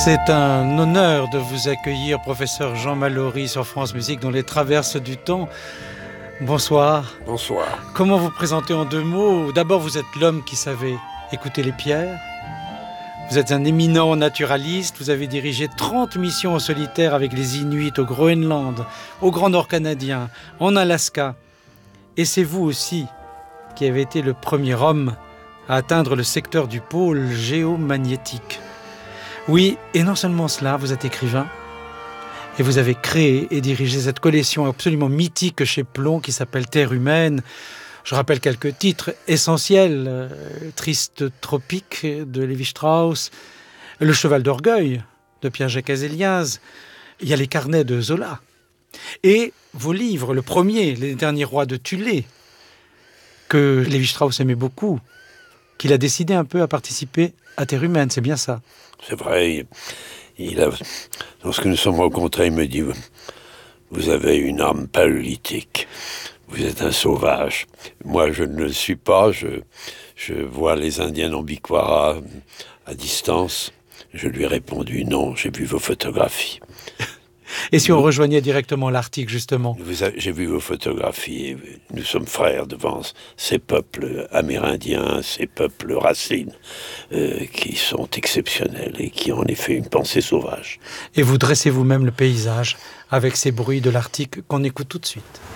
C'est un honneur de vous accueillir, professeur Jean Mallory, sur France Musique, dans les traverses du temps. Bonsoir. Bonsoir. Comment vous présenter en 2 mots? D'abord, vous êtes l'homme qui savait écouter les pierres. Vous êtes un éminent naturaliste. Vous avez dirigé 30 missions en solitaire avec les Inuits au Groenland, au Grand Nord canadien, en Alaska. Et c'est vous aussi qui avez été le premier homme à atteindre le secteur du pôle géomagnétique. Oui, et non seulement cela, vous êtes écrivain, et vous avez créé et dirigé cette collection absolument mythique chez Plon qui s'appelle Terre humaine. Je rappelle quelques titres essentiels: Triste tropique de Lévi-Strauss, Le cheval d'orgueil de Pierre-Jacques Azéliaz, il y a les carnets de Zola, et vos livres, le premier, Les derniers rois de Thulé, que Lévi-Strauss aimait beaucoup, qu'il a décidé un peu à participer à Terre humaine, c'est bien ça? C'est vrai, lorsque nous sommes rencontrés, il me dit: vous avez une âme paléolithique, vous êtes un sauvage. Moi, je ne le suis pas, je vois les Indiens Nambikwara à distance. Je lui ai répondu: non, j'ai vu vos photographies. Et si on rejoignait directement l'Arctique, justement? J'ai vu vos photographies, et nous sommes frères devant ces peuples amérindiens, ces peuples racines, qui sont exceptionnels et qui ont en effet une pensée sauvage. Et vous dressez vous-même le paysage avec ces bruits de l'Arctique qu'on écoute tout de suite.